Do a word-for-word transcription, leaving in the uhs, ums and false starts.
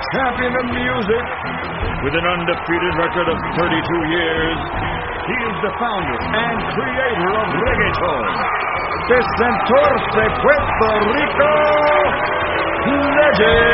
champion of music. With an undefeated record of thirty-two years, he is the founder and creator of reggaeton. De Santurce, Puerto Rico, Legend.